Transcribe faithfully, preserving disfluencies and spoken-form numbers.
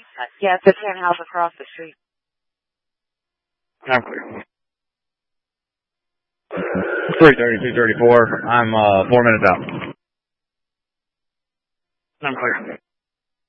Yeah, it's a tan house across the street. I'm clear. three thirty-two thirty-four. I'm uh, four minutes out. I'm clear.